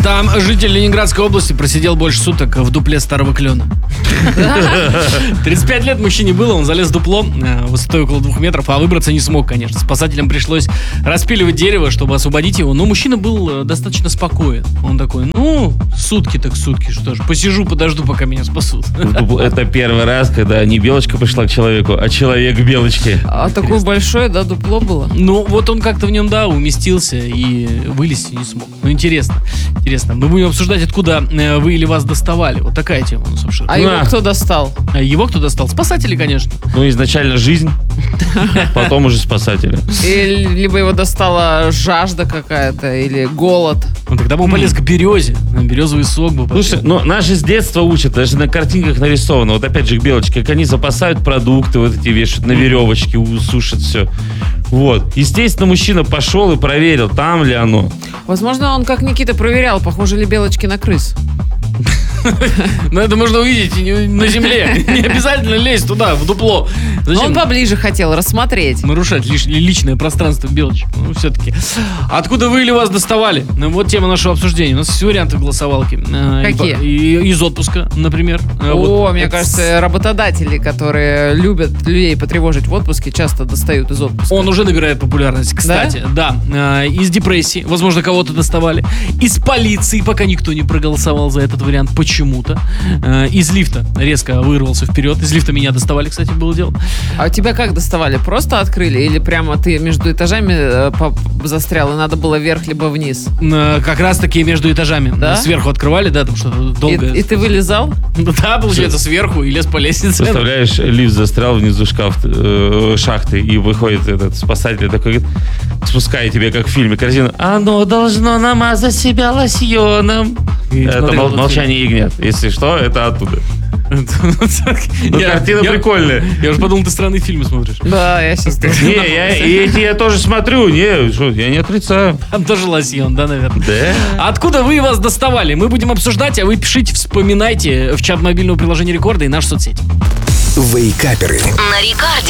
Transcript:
Там житель Ленинградской области просидел больше суток в дупле старого клена. 35 лет мужчине было, он залез в дупло высотой около 2 метров, а выбраться не смог, конечно. Спасателям пришлось распиливать дерево, чтобы освободить его, но мужчина был достаточно спокоен. Он такой, сутки так сутки, что ж, посижу, подожду, пока меня спасут. Это первый раз, когда не белочка пришла к человеку, а человек к белочке. А такое большое, да, дупло было? Ну, вот он как-то в нем, да, уместился и вылезти не смог. Ну, интересно. Мы будем обсуждать, откуда вы или вас доставали. Вот такая тема у нас обширная. А его кто достал? Его кто достал? Спасатели, конечно. Ну, изначально жизнь, потом уже спасатели. Либо его достала жажда какая-то, или голод. Ну, тогда бы он полез к березе. На березовый сок бы. Слушай, наши с детства учат, даже на картинках нарисовано. Вот опять же к белочке, как они запасают продукты, вот эти вешают на веревочке, сушат все. Вот. Естественно, мужчина пошел и проверил, там ли оно. Возможно, он, как Никита, проверял, похожи ли белочки на крыс. Но это можно увидеть на земле. Не обязательно лезть туда, в дупло. Но он поближе хотел рассмотреть. Нарушать личное пространство белочек. Ну, все-таки. Откуда вы или вас доставали? Ну, вот тема нашего обсуждения. У нас все варианты голосовалки. Какие? Из отпуска, например. Мне кажется, работодатели, которые любят людей потревожить в отпуске, часто достают из отпуска. Он уже набирает популярность, кстати. Да. Из депрессии. Возможно, кого-то доставали. Из полиции, пока никто не проголосовал за этот вариант почему-то. Из лифта резко вырвался вперед. Из лифта меня доставали, кстати, было дело. А тебя как доставали? Просто открыли? Или прямо ты между этажами застрял, и надо было вверх либо вниз? Как раз таки между этажами. Да? Сверху открывали, да, там что-то долго. И ты вылезал? Да, получается, сверху и лез по лестнице. Представляешь, лифт застрял внизу шахты, и выходит этот спасатель такой, говорит, спускай тебе, как в фильме, корзину. Оно должно намазать себя лосьоном. Это «Молчание ягнят». Если что, это оттуда. Картина прикольная. Я уже подумал, ты странные фильмы смотришь. Да, я сейчас тоже. Эти я тоже смотрю. Я не отрицаю. Там тоже лосьон, да, наверное? Да. Откуда вы вас доставали? Мы будем обсуждать, а вы пишите, вспоминайте в чат мобильного приложения Рекорда и наши соцсети. Вейкаперы. На Рекорде.